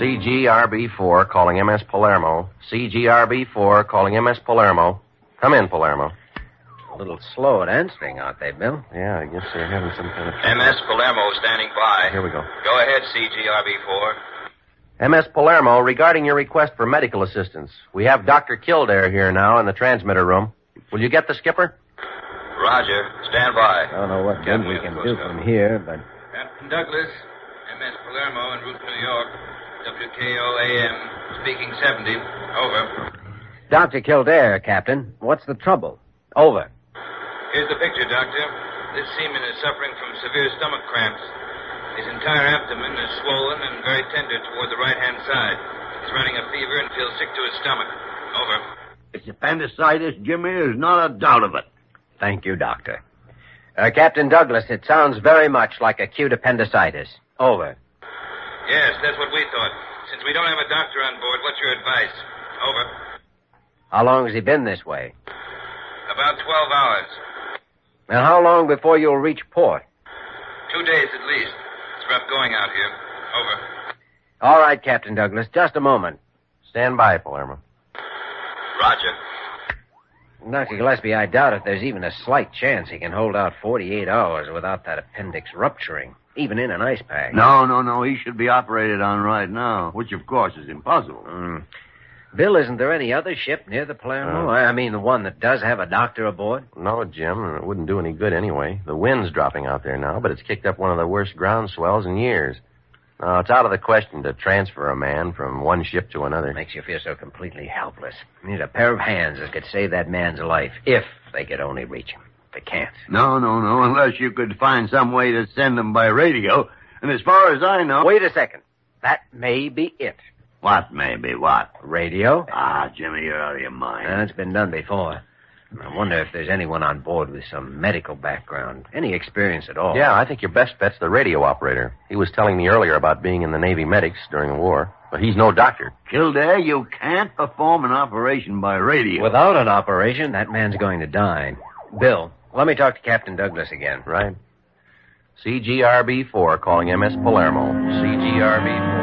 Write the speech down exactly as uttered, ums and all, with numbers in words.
C G R B four calling M S Palermo. C G R B four calling M S Palermo. Come in, Palermo. A little slow at answering, aren't they, Bill? Yeah, I guess they're having some kind of... M S Palermo standing by. Here we go. Go ahead, C G R B four. M S Palermo, regarding your request for medical assistance, we have Doctor Kildare here now in the transmitter room. Will you get the skipper? Roger. Stand by. I don't know what good we can do from here, but... Captain Douglas, M S Palermo en route to New York. W K O A M, speaking seventy. Over. Doctor Kildare, Captain. What's the trouble? Over. Here's the picture, Doctor. This seaman is suffering from severe stomach cramps. His entire abdomen is swollen and very tender toward the right-hand side. He's running a fever and feels sick to his stomach. Over. It's appendicitis, Jimmy. There's not a doubt of it. Thank you, Doctor. Uh, Captain Douglas, it sounds very much like acute appendicitis. Over. Yes, that's what we thought. Since we don't have a doctor on board, what's your advice? Over. How long has he been this way? About twelve hours. And how long before you'll reach port? Two days at least. It's rough going out here. Over. All right, Captain Douglas. Just a moment. Stand by, Palermo. Roger. Doctor Gillespie, I doubt if there's even a slight chance he can hold out forty-eight hours without that appendix rupturing, even in an ice pack. No, no, no. He should be operated on right now, which, of course, is impossible. Mm. Bill, isn't there any other ship near the Palermo? Uh, I mean, the one that does have a doctor aboard? No, Jim, and it wouldn't do any good anyway. The wind's dropping out there now, but it's kicked up one of the worst ground swells in years. Now, it's out of the question to transfer a man from one ship to another. Makes you feel so completely helpless. You need a pair of hands that could save that man's life, if they could only reach him. They can't. No, no, no, unless you could find some way to send them by radio. And as far as I know... Wait a second. That may be it. What may be what? Radio? Ah, Jimmy, you're out of your mind. Uh, it's been done before. I wonder if there's anyone on board with some medical background, any experience at all. Yeah, I think your best bet's the radio operator. He was telling me earlier about being in the Navy medics during the war, but he's no doctor. Kildare, you can't perform an operation by radio. Without an operation, that man's going to die. Bill, let me talk to Captain Douglas again. Right. C G R B four calling M S Palermo. C G R B four.